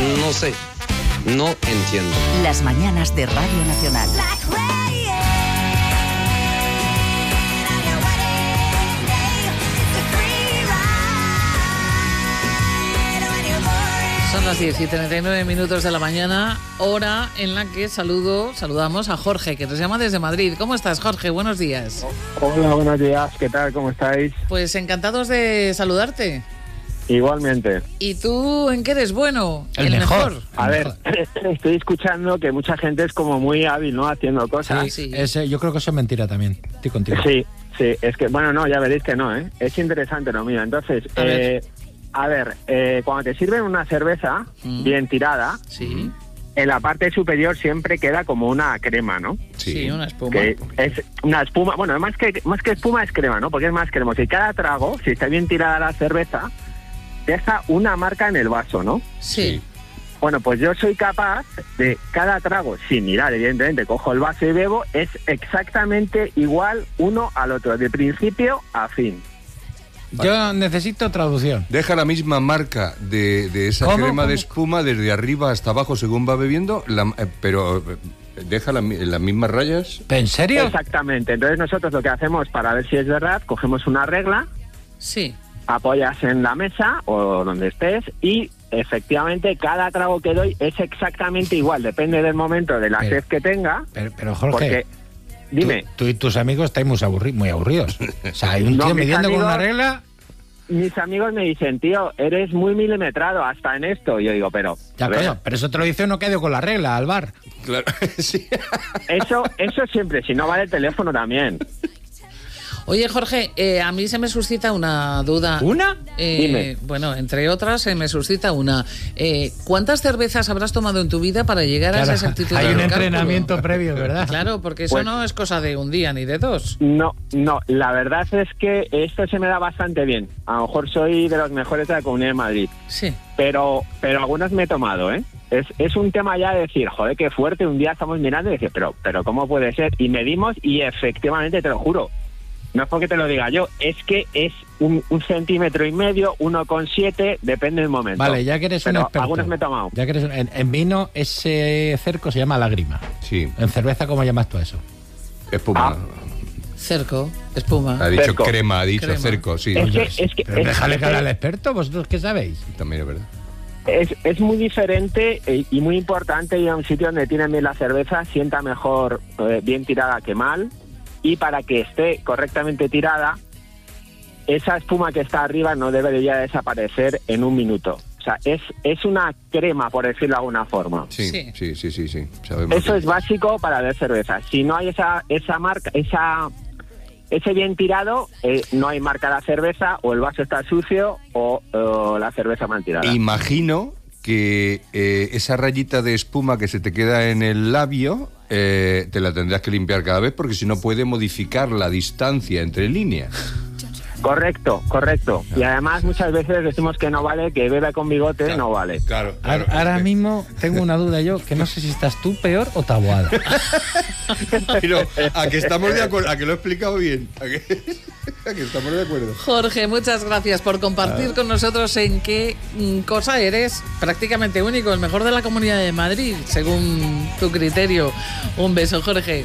No sé, no entiendo. Las mañanas de Radio Nacional. Son las 10:39 de la mañana, hora en la que saludamos a Jorge, que nos llama desde Madrid. ¿Cómo estás, Jorge? Buenos días. Hola, buenos días. ¿Qué tal? ¿Cómo estáis? Pues encantados de saludarte. Igualmente. ¿Y tú en qué eres bueno? El mejor. A ver, estoy escuchando que mucha gente es como muy hábil, ¿no? Haciendo cosas. Sí. Yo creo que eso es mentira también. Estoy contigo. Sí, es que, bueno, no, ya veréis que no, ¿eh? Es interesante lo mío. Entonces, a ver, cuando te sirven una cerveza bien tirada, Sí. en la parte superior siempre queda como una crema, ¿no? Sí, una espuma. Que es una espuma, bueno, más que espuma es crema, ¿no? Porque es más cremoso. Y cada trago, si está bien tirada la cerveza, deja una marca en el vaso, ¿no? Sí. Bueno, pues yo soy capaz de cada trago, sin mirar, evidentemente, cojo el vaso y bebo, es exactamente igual uno al otro, de principio a fin. Yo necesito traducción. Deja la misma marca de esa crema de espuma desde arriba hasta abajo según va bebiendo, pero deja las mismas rayas. ¿En serio? Exactamente. Entonces nosotros lo que hacemos para ver si es verdad, cogemos una regla, Sí. apoyas en la mesa o donde estés y efectivamente cada trago que doy es exactamente igual, depende del momento de la sed que tenga. Pero Jorge, porque, dime. Tú y tus amigos estáis muy aburridos. O sea, hay un No, tío mis midiendo con amigos- una regla. Mis amigos me dicen, tío, eres muy milimetrado hasta en esto. Y yo digo, pero... Ya, a ver, coño, pero eso te lo dice uno que ha ido con la regla al bar. Claro, sí. Eso siempre, si no vale el teléfono también. Oye, Jorge, a mí se me suscita una duda. ¿Una? Dime. Bueno, entre otras, se me suscita una. ¿Cuántas cervezas habrás tomado en tu vida para llegar a Claro, esa exactitud hay del un cálculo? entrenamiento previo, ¿verdad? Claro, porque eso Pues- no es cosa de un día ni de dos. No, la verdad es que esto se me da bastante bien. A lo mejor soy de los mejores de la Comunidad de Madrid. Sí. Pero algunas me he tomado, ¿eh? Es un tema ya de decir, joder, qué fuerte, un día estamos mirando y decir, pero ¿cómo puede ser? Y medimos y efectivamente, te lo juro, no es porque te lo diga yo, es que es un centímetro y medio, 1,7, depende del momento. Vale, ya que eres un Pero experto. algunas me he tomado. Ya que eres en vino, ese cerco se llama lágrima. Sí, En cerveza, ¿cómo llamas tú a eso? espuma. Cerco, espuma. Ha dicho Cerco. crema, ha dicho Crema. cerco, sí. Es que Pero déjale que hable al experto, vosotros qué sabéis. También es verdad. Es muy diferente y muy importante ir a un sitio donde tienen bien la cerveza, sienta mejor bien tirada que mal, y para que esté correctamente tirada, esa espuma que está arriba no debería desaparecer en un minuto. O sea, es una crema, por decirlo de alguna forma. Sí. Sabemos Eso que- es básico para ver cerveza. Si no hay esa marca, ese bien tirado, no hay marca de la cerveza, o el vaso está sucio o la cerveza mal tirada. Imagino que esa rayita de espuma que se te queda en el labio te la tendrás que limpiar cada vez porque si no puede modificar la distancia entre líneas. Correcto. Y además muchas veces decimos que no vale, que bebe con bigote no vale. Claro. Ahora mismo tengo una duda yo, que no sé si estás tú peor o Taboada. Pero a que estamos de acuerdo, a que lo he explicado bien, a que estamos de acuerdo. Jorge, muchas gracias por compartir con nosotros en qué cosa eres prácticamente único, el mejor de la Comunidad de Madrid, según tu criterio. Un beso, Jorge.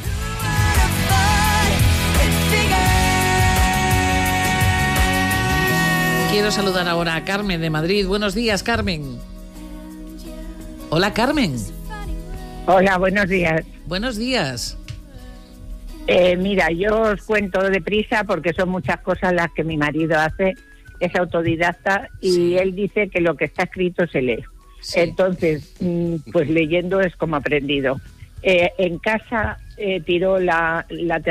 Quiero saludar ahora a Carmen de Madrid. Buenos días, Carmen. Hola, Carmen. Hola, buenos días. Buenos días. Mira, yo os cuento deprisa porque son muchas cosas las que mi marido hace, es autodidacta y él dice que lo que está escrito se lee. Sí. Entonces, pues leyendo es como aprendido. En casa tiró la